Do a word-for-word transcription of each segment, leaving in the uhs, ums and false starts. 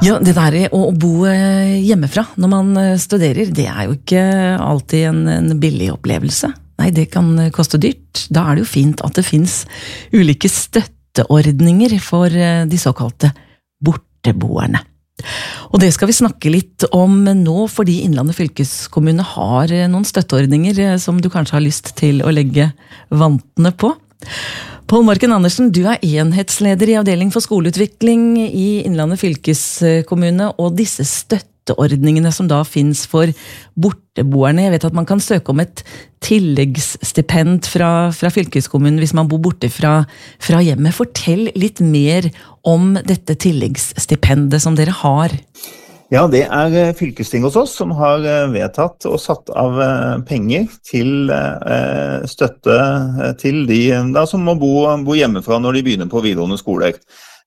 Ja, det der å bo hjemmefra når man studerer, det er jo ikke alltid en, en billig opplevelse. Nei, det kan koste dyrt. Da er det jo fint at det finnes ulike støtteordninger for de såkalte borteboerne. Og det skal vi snakke litt om nå, fordi Innlandet fylkeskommune har noen støtteordninger som du kanskje har lyst til å legge vantene på. Pål Morken Andersen, du er enhetsleder i avdeling for skoleutvikling i Innlandet fylkeskommune, og disse støtteordningene som da finnes for borteboerne. Jeg vet at man kan søke om et tilleggsstipend fra, fra fylkeskommunen hvis man bor borte fra, fra hjemmet. Fortell litt mer om dette tilleggsstipendet som dere har. Ja, det er fylkestinget hos oss som har vedtatt og satt av penger til støtte til de da, som må bo, bo hjemmefra når de begynner på videregående skoler.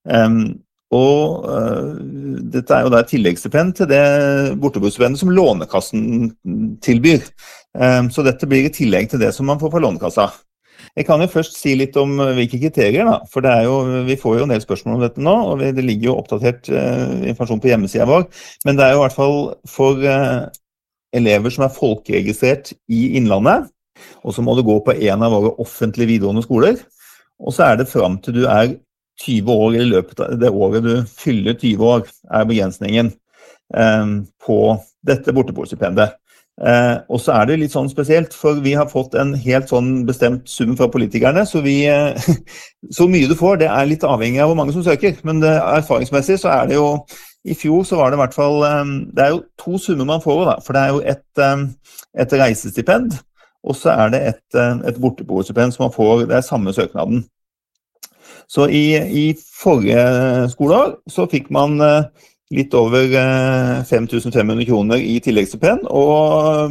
Og dette er jo da et tilleggsstipend til det borteboerstipendet som Lånekassen tilbyr. Så dette blir i tillegg til det som man får fra Lånekassa. Jeg kan jo først si litt om hvilke kriterier, da, for det er jo, vi får jo en del spørsmål om dette nå, og det ligger jo oppdatert uh, informasjon på hjemmesiden vår, men det er jo i hvert fall for uh, elever som er folkeregistrert i Innlandet, og så må du gå på en av våre offentlige videregående skoler, og så er det frem til du er tyve år, eller i løpet av det året du fyller tyve år, er begrensningen um, på dette borteboerstipendet. Eh, og så er det litt sånn spesielt, for vi har fått en helt sånn bestemt sum fra politikerne, så vi, eh, så mye du får, det er litt avhengig av hvor mange som søker, men det, erfaringsmessig så er det jo, i fjor så var det i hvert fall, eh, det er jo to summer man får da, for det er jo et, eh, et reisestipend, og så er det et, eh, et borteboerstipend som man får, det er samme søknaden. Så i, i forrige skoleår så fikk man eh, litt over fem tusen fem hundre kroner i tilleggsstipend, og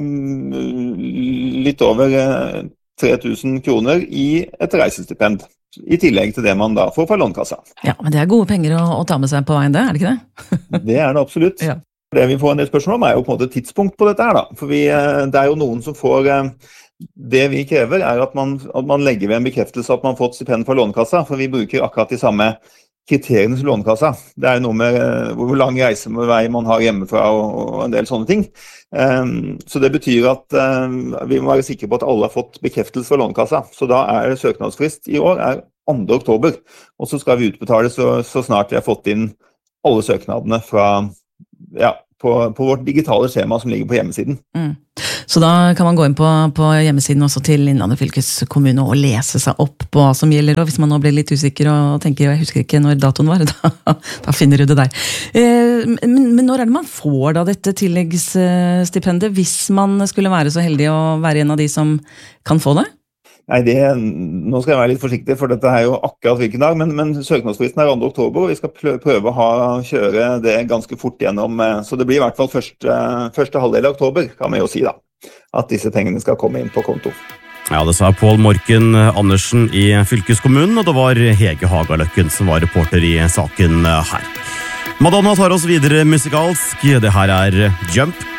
litt over tre tusen kroner i et reisestipend, i tillegg til det man da får fra Lånekassa. Ja, men det er gode penger å, å ta med seg på veien det, er det ikke det? Det er det absolutt. Ja. Det vi får en del spørsmål om er jo på en måte tidspunkt på dette her da, for vi, det er jo noen som får, det vi krever er at man, at man legger ved en bekreftelse at man har fått stipend fra Lånekassa, for vi bruker akkurat de samme kriteriene til Lånekassa. Det er jo noe med hvor lang reisevei man har hjemmefra og, og en del sånne ting. Um, så det betyr at um, vi må være sikre på at alle har fått bekreftelse fra Lånekassa. Så da er søknadsfrist i år er andre oktober, og så skal vi utbetale så, så snart vi har fått inn alle søknadene fra, ja, på, på vårt digitale skjema som ligger på hjemmesiden. Mm. Så da kan man gå inn på, på hjemmesiden også til Innlandet fylkeskommune og lese seg opp på hva som gjelder, og hvis man nå blir litt usikker og tenker, jeg husker ikke når datoen var, da, da finner du det der. Eh, men, men når er det man får da dette tilleggsstipendet, hvis man skulle være så heldig å være en av de som kan få det? Nei, det, nå skal jeg være litt forsiktig, for dette er jo akkurat hvilken dag, men, men søknadsfristen er andre oktober, og vi skal prøve å ha, kjøre det ganske fort gjennom, så det blir i hvert fall første, første halvdel av oktober, kan vi jo si da, at disse pengene skal komme inn på konto. Ja, det sa Pål Morken Andersen i fylkeskommunen, og det var Hege Hagaløkken som var reporter i saken her. Madonna tar oss videre musikalsk, det her er Jump.